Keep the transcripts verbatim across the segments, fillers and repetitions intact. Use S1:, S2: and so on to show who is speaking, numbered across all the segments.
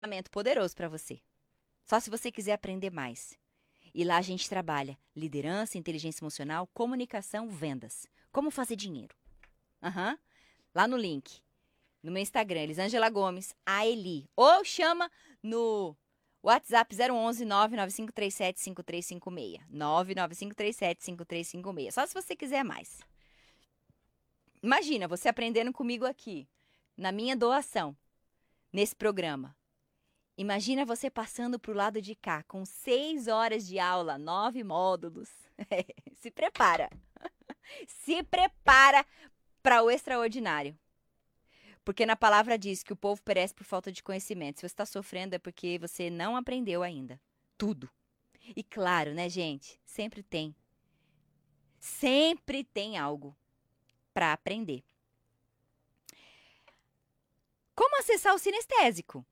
S1: treinamento poderoso para você. Só se você quiser aprender mais. E lá a gente trabalha liderança, inteligência emocional, comunicação, vendas. Como fazer dinheiro. Aham. Lá no link. No meu Instagram, Elisângela Gomes, a Eli. Ou chama no WhatsApp zero onze nove nove cinco três sete cinco três cinco seis. nove nove cinco três sete cinco três cinco seis. Só se você quiser mais. Imagina, você aprendendo comigo aqui, na minha doação, nesse programa. Imagina você passando para o lado de cá, com seis horas de aula, nove módulos. Se prepara. Se prepara para o extraordinário. Porque na palavra diz que o povo perece por falta de conhecimento. Se você está sofrendo é porque você não aprendeu ainda. Tudo. E claro, né, gente? Sempre tem. Sempre tem algo para aprender. Como acessar o sinestésico?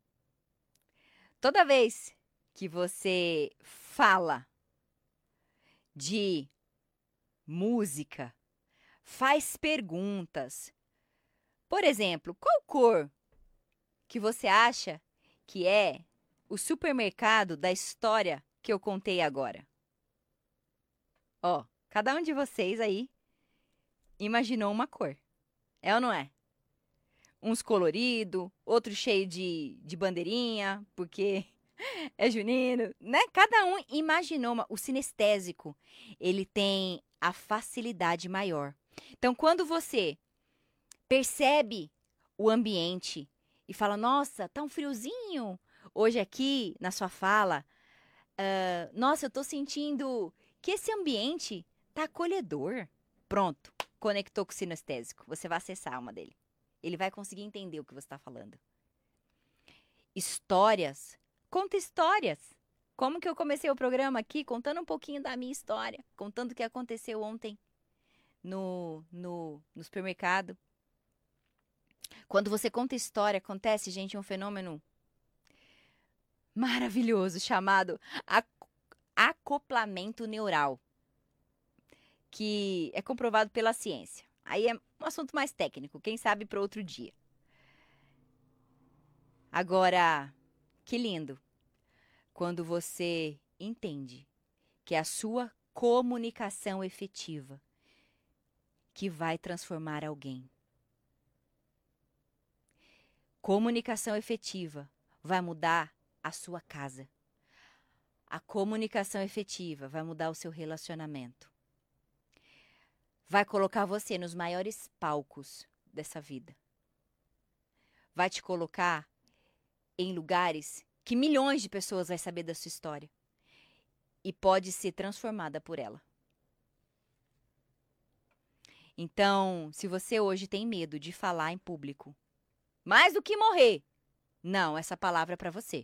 S1: Toda vez que você fala de música, faz perguntas. Por exemplo, qual cor que você acha que é o supermercado da história que eu contei agora? Ó, cada um de vocês aí imaginou uma cor. É ou não é? Uns colorido, outro cheio de, de bandeirinha, porque é junino, né? Cada um imaginou uma. O sinestésico, ele tem a facilidade maior. Então, quando você percebe o ambiente e fala, nossa, tá um friozinho hoje aqui na sua fala, uh, nossa, eu tô sentindo que esse ambiente tá acolhedor. Pronto, conectou com o sinestésico. Você vai acessar a alma dele. Ele vai conseguir entender o que você está falando. Histórias. Conta histórias. Como que eu comecei o programa aqui? Contando um pouquinho da minha história. Contando o que aconteceu ontem no, no, no supermercado. Quando você conta história, acontece, gente, um fenômeno maravilhoso chamado acoplamento neural. Que é comprovado pela ciência. Aí é um assunto mais técnico, quem sabe para outro dia. Agora, que lindo quando você entende que é a sua comunicação efetiva que vai transformar alguém. Comunicação efetiva vai mudar a sua casa. A comunicação efetiva vai mudar o seu relacionamento. Vai colocar você nos maiores palcos dessa vida. Vai te colocar em lugares que milhões de pessoas vão saber da sua história. E pode ser transformada por ela. Então, se você hoje tem medo de falar em público, mais do que morrer, não, essa palavra é para você.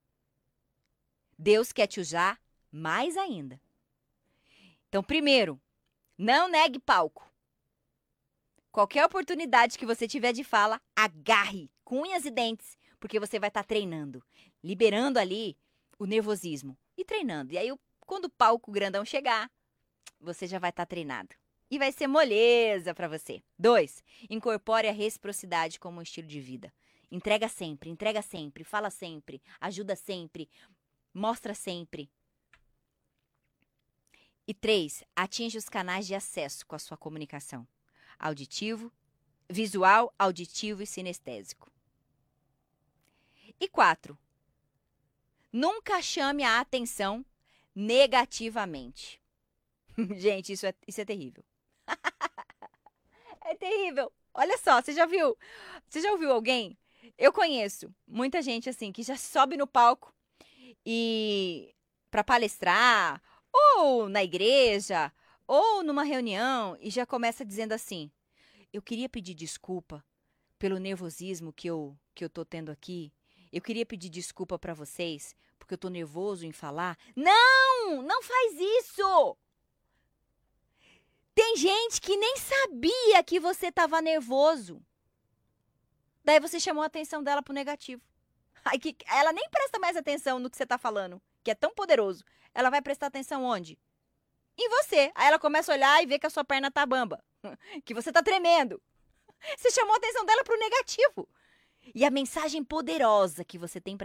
S1: Deus quer te usar mais ainda. Então, primeiro, não negue palco. Qualquer oportunidade que você tiver de fala, agarre com unhas e dentes, porque você vai estar tá treinando, liberando ali o nervosismo e treinando. E aí, quando o palco grandão chegar, você já vai estar tá treinado. E vai ser moleza para você. Dois, incorpore a reciprocidade como um estilo de vida. Entrega sempre, entrega sempre, fala sempre, ajuda sempre, mostra sempre. E três, atinja os canais de acesso com a sua comunicação. Auditivo, visual, auditivo e sinestésico. E quatro, nunca chame a atenção negativamente. Gente, isso é, isso é terrível. É terrível. Olha só, você já viu? Você já ouviu alguém? Eu conheço muita gente assim que já sobe no palco e para palestrar, ou na igreja, ou numa reunião e já começa dizendo assim: eu queria pedir desculpa pelo nervosismo que eu que eu tô tendo aqui. Eu queria pedir desculpa para vocês porque eu tô nervoso em falar. Não, não faz isso. Tem gente que nem sabia que você estava nervoso. Daí você chamou a atenção dela pro negativo. Aí que ela nem presta mais atenção no que você está falando, que é tão poderoso. Ela vai prestar atenção onde? Em você. Aí ela começa a olhar e vê que a sua perna tá bamba, que você tá tremendo. Você chamou a atenção dela pro negativo. E a mensagem poderosa que você tem para